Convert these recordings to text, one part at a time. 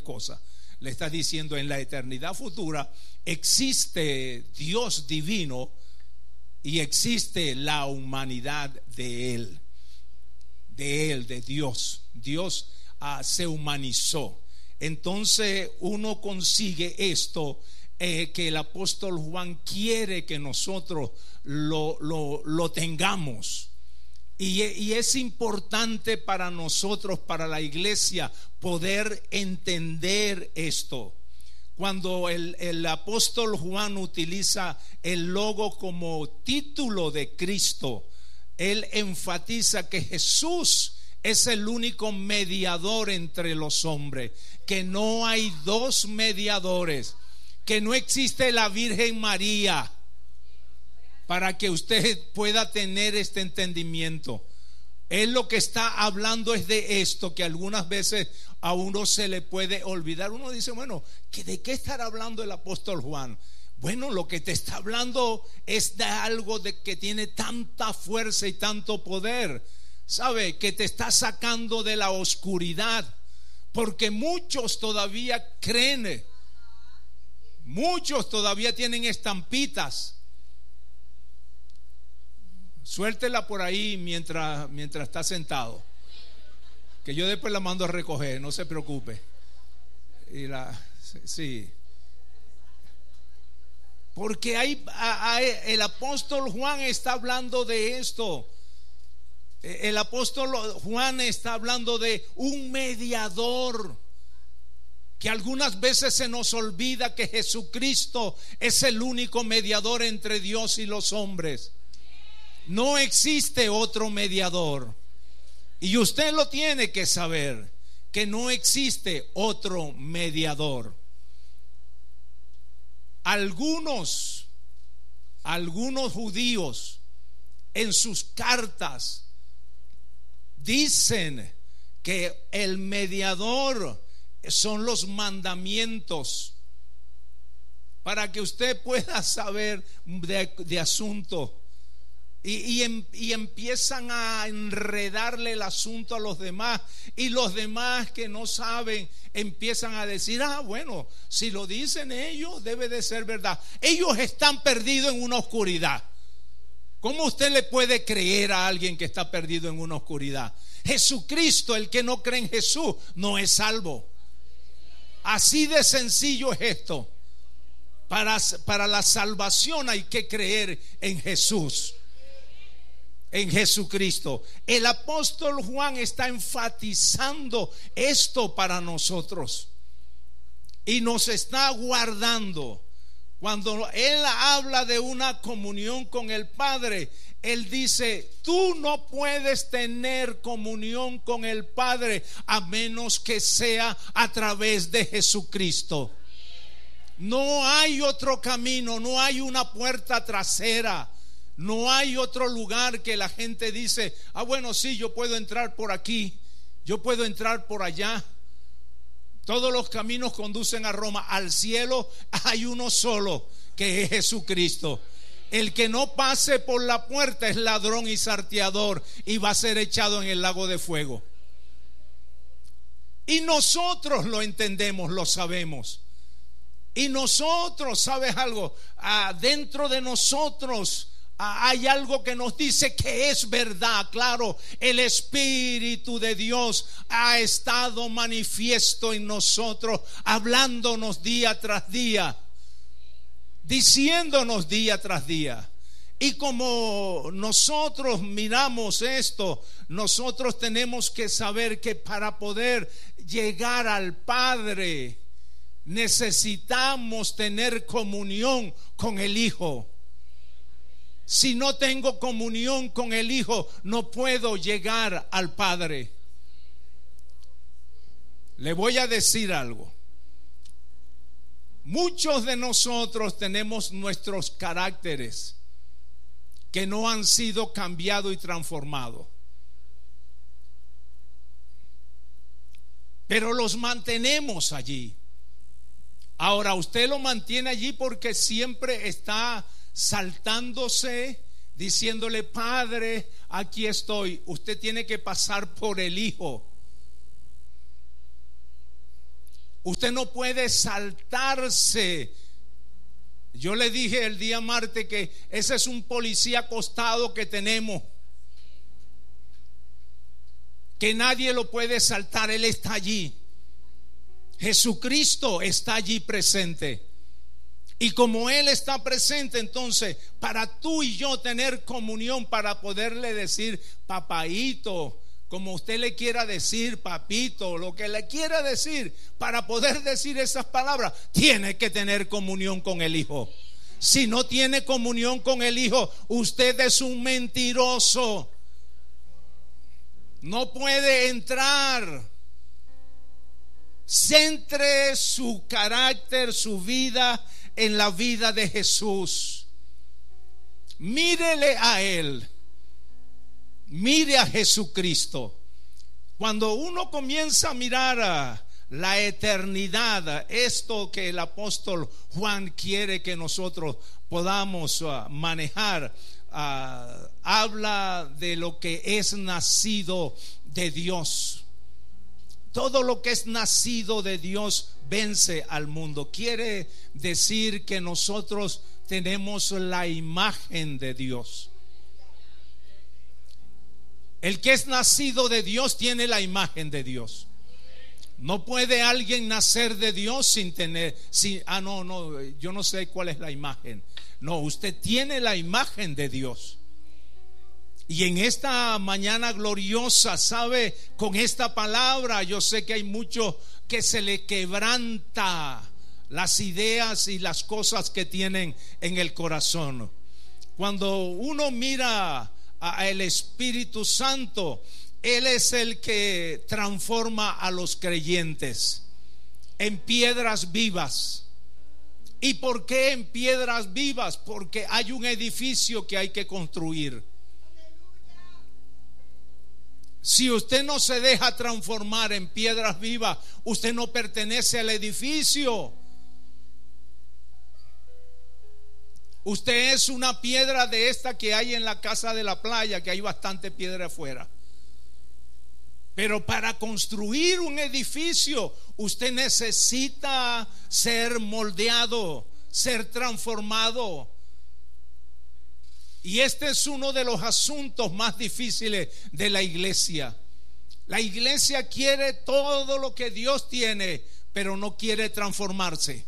cosas. Le está diciendo: en la eternidad futura existe Dios divino y existe la humanidad de Él, de Dios. Dios se humanizó. Entonces uno consigue esto, que el apóstol Juan quiere que nosotros lo tengamos. Y es importante para nosotros, para la iglesia, poder entender esto. Cuando el apóstol Juan utiliza el logo como título de Cristo, él enfatiza que Jesús es el único mediador entre los hombres, que no hay dos mediadores, que no existe la Virgen María, para que usted pueda tener este entendimiento. Él lo que está hablando es de esto, que algunas veces a uno se le puede olvidar. Uno dice: bueno, ¿de qué estará hablando el apóstol Juan? Bueno, lo que te está hablando es de algo de que tiene tanta fuerza y tanto poder, ¿sabe? Que te está sacando de la oscuridad, porque muchos todavía creen, muchos todavía tienen estampitas. Suéltela por ahí mientras está sentado, que yo después la mando a recoger, no se preocupe. Sí. Porque el apóstol Juan está hablando de esto. El apóstol Juan está hablando de un mediador, que algunas veces se nos olvida que Jesucristo es el único mediador entre Dios y los hombres. No existe otro mediador. Y usted lo tiene que saber, que no existe otro mediador. Algunos judíos en sus cartas dicen que el mediador son los mandamientos, para que usted pueda saber de asunto. Y empiezan a enredarle el asunto a los demás, y los demás que no saben empiezan a decir: bueno, si lo dicen ellos debe de ser verdad. Ellos están perdidos en una oscuridad. ¿Cómo usted le puede creer a alguien que está perdido en una oscuridad? Jesucristo, el que no cree en Jesús, no es salvo. Así de sencillo es esto. Para la salvación hay que creer en Jesús, en Jesucristo. El apóstol Juan está enfatizando esto para nosotros y nos está guardando. Cuando él habla de una comunión con el Padre, él dice: tú no puedes tener comunión con el Padre a menos que sea a través de Jesucristo. No hay otro camino, no hay una puerta trasera. No hay otro lugar que la gente dice: bueno, sí, yo puedo entrar por aquí, yo puedo entrar por allá. Todos los caminos conducen a Roma. Al cielo hay uno solo, que es Jesucristo. El que no pase por la puerta es ladrón y salteador, y va a ser echado en el lago de fuego. Y nosotros lo entendemos, lo sabemos. Y nosotros, ¿sabes algo? Dentro de nosotros hay algo que nos dice que es verdad. Claro, el Espíritu de Dios ha estado manifiesto en nosotros, hablándonos día tras día, diciéndonos día tras día. Y como nosotros miramos esto, nosotros tenemos que saber que para poder llegar al Padre necesitamos tener comunión con el Hijo. Si no tengo comunión con el Hijo, no puedo llegar al Padre. Le voy a decir algo. Muchos de nosotros tenemos nuestros caracteres que no han sido cambiados y transformados, pero los mantenemos allí. Ahora, usted lo mantiene allí porque siempre está saltándose, diciéndole: Padre, aquí estoy. Usted tiene que pasar por el Hijo. Usted no puede saltarse. Yo le dije el día martes que ese es un policía acostado que tenemos, que nadie lo puede saltar. Él está allí. Jesucristo está allí presente. Y como Él está presente, entonces para tú y yo tener comunión, para poderle decir papaíto, como usted le quiera decir, papito, lo que le quiera decir, para poder decir esas palabras, tiene que tener comunión con el Hijo. Si no tiene comunión con el Hijo, usted es un mentiroso. No puede entrar. Centre su carácter, su vida en la vida de Jesús. Mírele a Él. Mire a Jesucristo. Cuando uno comienza a mirar a la eternidad, esto que el apóstol Juan quiere que nosotros podamos manejar, habla de lo que es nacido de Dios. Todo lo que es nacido de Dios vence al mundo. Quiere decir que nosotros tenemos la imagen de Dios. El que es nacido de Dios tiene la imagen de Dios. No puede alguien nacer de Dios sin tener, yo no sé cuál es la imagen. No, usted tiene la imagen de Dios. Y en esta mañana gloriosa, sabe, con esta palabra, yo sé que hay mucho que se le quebranta las ideas y las cosas que tienen en el corazón. Cuando uno mira al Espíritu Santo, Él es el que transforma a los creyentes en piedras vivas. ¿Y por qué en piedras vivas? Porque hay un edificio que hay que construir. Si usted no se deja transformar en piedras vivas, usted no pertenece al edificio. Usted es una piedra de esta que hay en la casa de la playa, que hay bastante piedra afuera. Pero para construir un edificio, usted necesita ser moldeado, ser transformado. Y este es uno de los asuntos más difíciles de la iglesia. La iglesia quiere todo lo que Dios tiene, pero no quiere transformarse.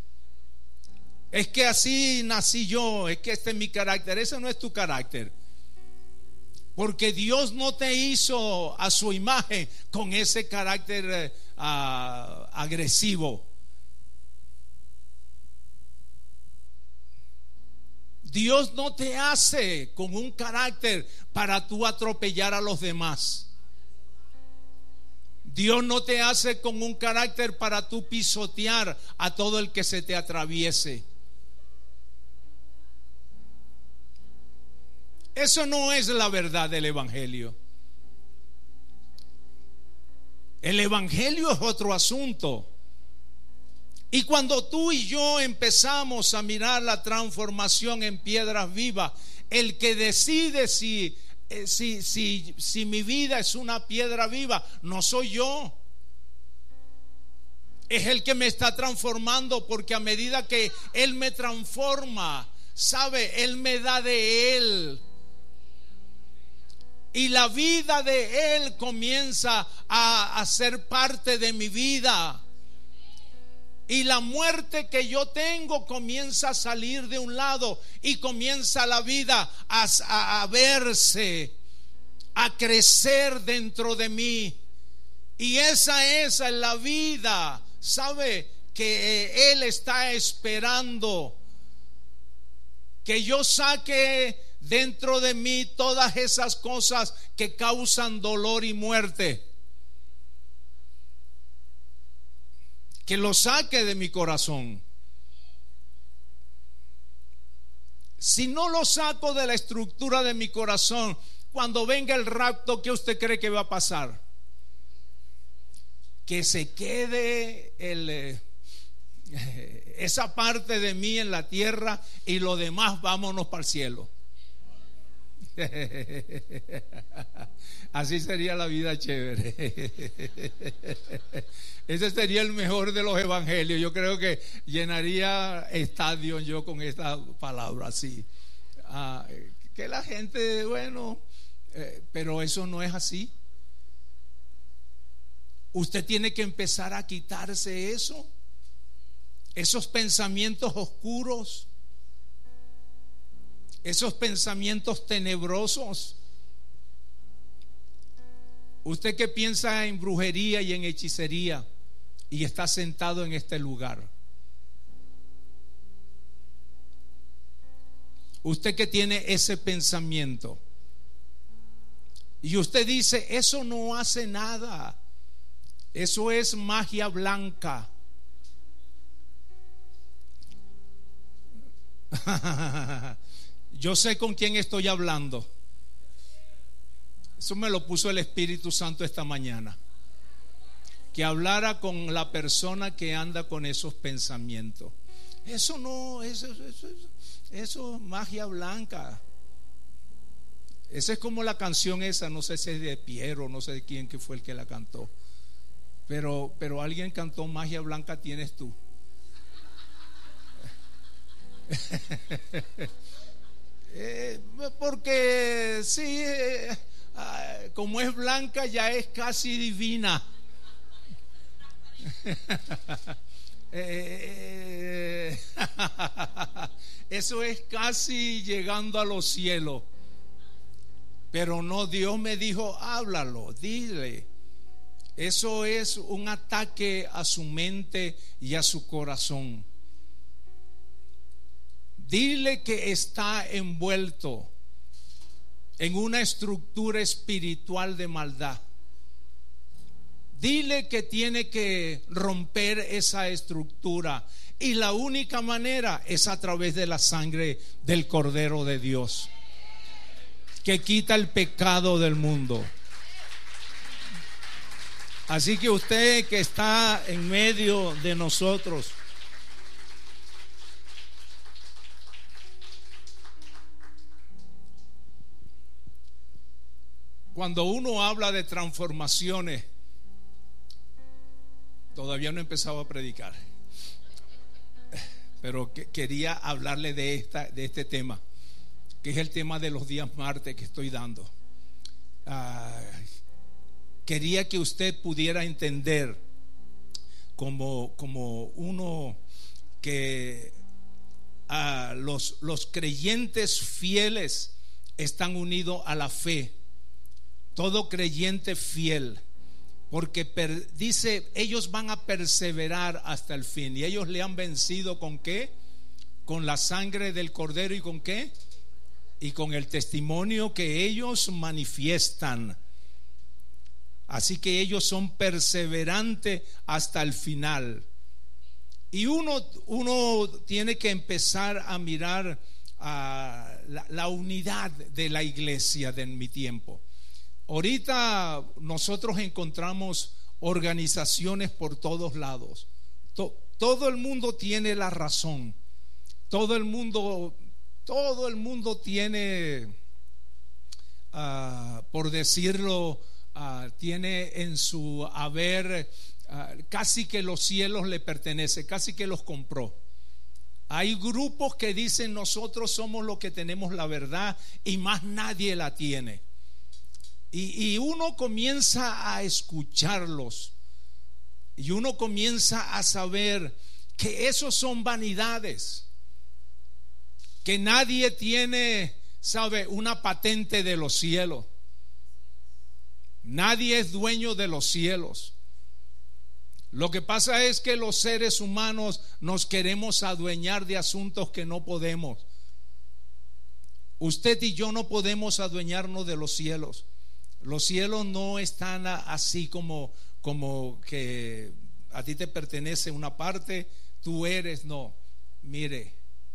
Es que así nací yo, es que este es mi carácter. Ese no es tu carácter, porque Dios no te hizo a su imagen con ese carácter agresivo. Dios no te hace con un carácter para tú atropellar a los demás. Dios no te hace con un carácter para tú pisotear a todo el que se te atraviese. Eso no es la verdad del Evangelio. El Evangelio es otro asunto. Y cuando tú y yo empezamos a mirar la transformación en piedras vivas, el que decide si mi vida es una piedra viva, no soy yo. Es el que me está transformando, porque a medida que Él me transforma, ¿sabe? Él me da de Él. Y la vida de Él comienza a ser parte de mi vida. Y la muerte que yo tengo comienza a salir de un lado, y comienza la vida a verse, a crecer dentro de mí. Y esa es la vida, ¿sabe? Que Él está esperando que yo saque dentro de mí todas esas cosas que causan dolor y muerte. Que lo saque de mi corazón. Si no lo saco de la estructura de mi corazón, cuando venga el rapto, ¿qué usted cree que va a pasar? Que se quede esa parte de mí en la tierra, y lo demás vámonos para el cielo. Así sería la vida chévere. Ese sería el mejor de los evangelios. Yo creo que llenaría estadios yo con esta palabra así. Que la gente, bueno, pero eso no es así. Usted tiene que empezar a quitarse eso, esos pensamientos oscuros, esos pensamientos tenebrosos. Usted que piensa en brujería y en hechicería y está sentado en este lugar. Usted que tiene ese pensamiento y usted dice, eso no hace nada, eso es magia blanca. Yo sé con quién estoy hablando. Eso me lo puso el Espíritu Santo esta mañana. Que hablara con la persona que anda con esos pensamientos. Eso no, eso es magia blanca. Esa es como la canción esa, no sé si es de Piero, no sé de quién que fue el que la cantó. Pero alguien cantó magia blanca tienes tú. Porque sí, como es blanca ya es casi divina. Eso es casi llegando a los cielos. Pero no, Dios me dijo, háblalo, dile. Eso es un ataque a su mente y a su corazón. Dile que está envuelto en una estructura espiritual de maldad. Dile que tiene que romper esa estructura, y la única manera es a través de la sangre del Cordero de Dios, que quita el pecado del mundo. Así que usted que está en medio de nosotros, cuando uno habla de transformaciones, todavía no he empezado a predicar, pero quería hablarle de este tema, que es el tema de los días martes que estoy dando. Quería que usted pudiera entender como uno que los creyentes fieles están unidos a la fe. Todo creyente fiel, porque dice, ellos van a perseverar hasta el fin, y ellos le han vencido ¿con qué? Con la sangre del Cordero. ¿Y con qué? Y con el testimonio que ellos manifiestan. Así que ellos son perseverantes hasta el final. Y uno tiene que empezar a mirar la unidad de la iglesia de mi tiempo. Ahorita nosotros encontramos organizaciones por todos lados. Todo el mundo tiene la razón. Todo el mundo tiene, por decirlo, tiene en su haber, casi que los cielos le pertenecen, casi que los compró. Hay grupos que dicen, nosotros somos los que tenemos la verdad y más nadie la tiene. Y uno comienza a escucharlos, y uno comienza a saber que esos son vanidades, que nadie tiene, sabe, una patente de los cielos. Nadie es dueño de los cielos. Lo que pasa es que los seres humanos nos queremos adueñar de asuntos que no podemos. Usted y yo no podemos adueñarnos de los cielos. Los cielos no están así como que a ti te pertenece una parte, tú eres, no. Mire,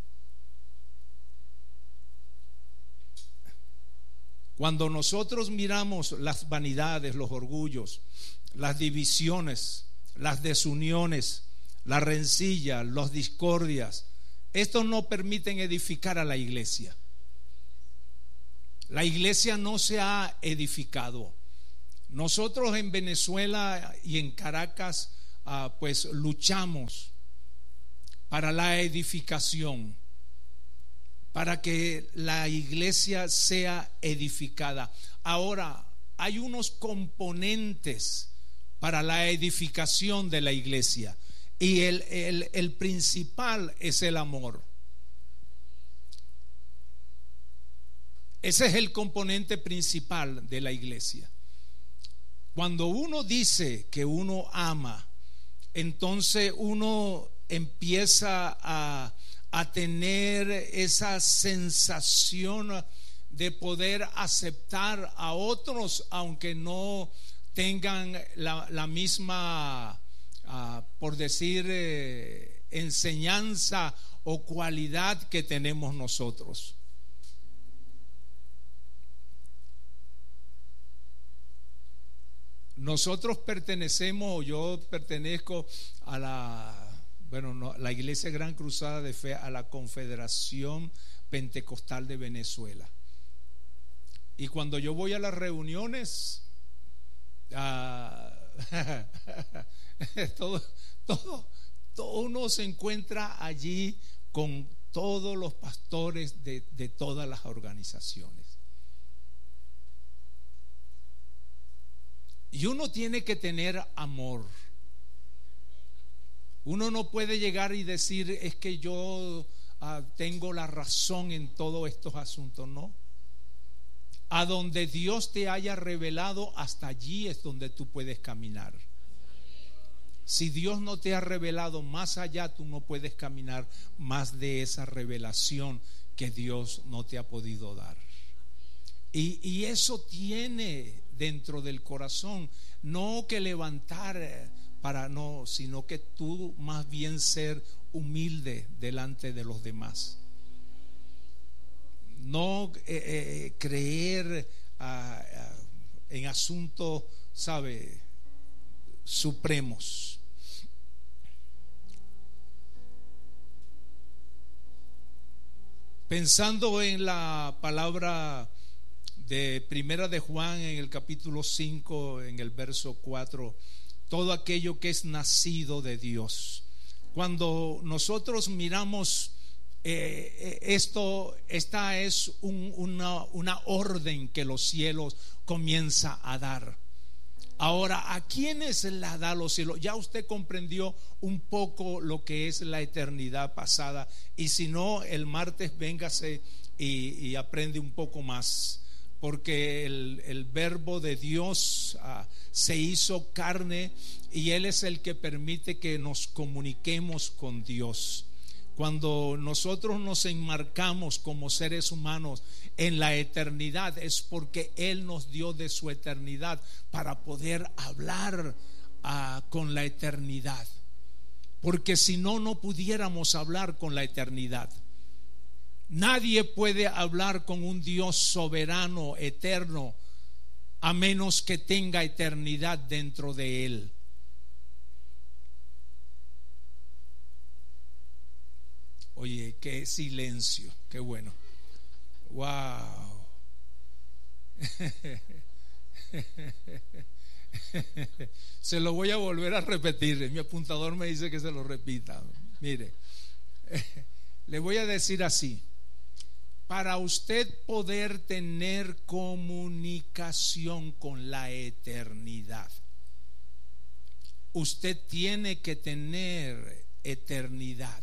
cuando nosotros miramos las vanidades, los orgullos, las divisiones, las desuniones, la rencilla, las discordias, estos no permiten edificar a la iglesia. La iglesia no se ha edificado. Nosotros en Venezuela y en Caracas pues luchamos para la edificación, para que la iglesia sea edificada. Ahora, hay unos componentes para la edificación de la iglesia, y el principal es el amor. Ese es el componente principal de la iglesia. Cuando uno dice que uno ama, entonces uno empieza a tener esa sensación de poder aceptar a otros, aunque no tengan la misma, por decir, enseñanza o cualidad que tenemos nosotros. Nosotros pertenecemos, yo pertenezco a la Iglesia Gran Cruzada de Fe, a la Confederación Pentecostal de Venezuela. Y cuando yo voy a las reuniones, todo uno se encuentra allí con todos los pastores de todas las organizaciones. Y uno tiene que tener amor. Uno no puede llegar y decir: es que yo tengo la razón en todos estos asuntos. No. A donde Dios te haya revelado, hasta allí es donde tú puedes caminar. Si Dios no te ha revelado más allá, tú no puedes caminar más de esa revelación que Dios no te ha podido dar. Y eso tiene dentro del corazón, no que levantar sino que tú más bien ser humilde delante de los demás. No creer en asuntos, ¿sabe?, supremos. Pensando en la palabra de Primera de Juan, en el capítulo 5, en el verso 4, todo aquello que es nacido de Dios. Cuando nosotros miramos esta es una orden que los cielos comienza a dar. Ahora, ¿a quiénes la da los cielos? Ya usted comprendió un poco lo que es la eternidad pasada, y si no, el martes véngase y aprende un poco más, porque el verbo de Dios se hizo carne, y Él es el que permite que nos comuniquemos con Dios. Cuando nosotros nos enmarcamos como seres humanos en la eternidad, es porque Él nos dio de su eternidad para poder hablar con la eternidad, porque si no, no pudiéramos hablar con la eternidad. Nadie puede hablar con un Dios soberano, eterno, a menos que tenga eternidad dentro de Él. Oye, qué silencio, qué bueno. Wow. Se lo voy a volver a repetir. Mi apuntador me dice que se lo repita. Mire, le voy a decir así: para usted poder tener comunicación con la eternidad, usted tiene que tener eternidad.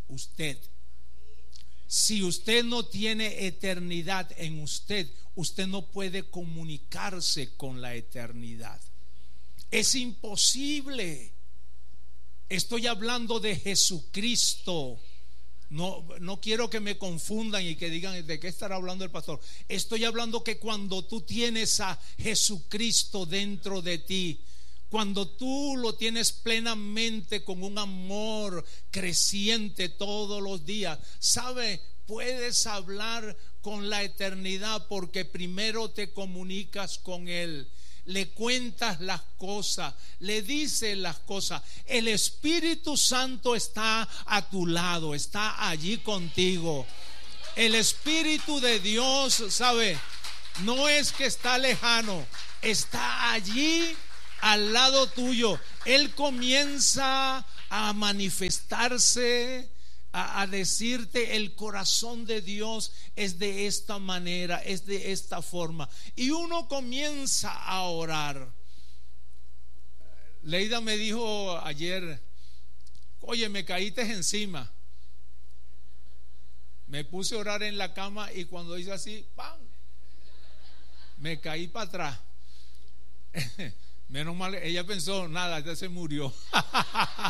Si usted no tiene eternidad en usted, usted no puede comunicarse con la eternidad. Es imposible. Estoy hablando de Jesucristo. No quiero que me confundan y que digan: ¿de qué estará hablando el pastor? Estoy hablando que cuando tú tienes a Jesucristo dentro de ti, cuando tú lo tienes plenamente con un amor creciente todos los días, ¿sabe? Puedes hablar con la eternidad, porque primero te comunicas con Él, le cuentas las cosas, le dices las cosas. El Espíritu Santo está a tu lado, está allí contigo. El Espíritu de Dios, ¿sabe? No es que está lejano, está allí al lado tuyo. Él comienza a manifestarse, a decirte: el corazón de Dios es de esta manera, es de esta forma. Y uno comienza a orar. Leida me dijo ayer: oye, me caíste encima. Me puse a orar en la cama y cuando hice así, ¡pam!, me caí para atrás. Menos mal, ella pensó: nada, ya se murió.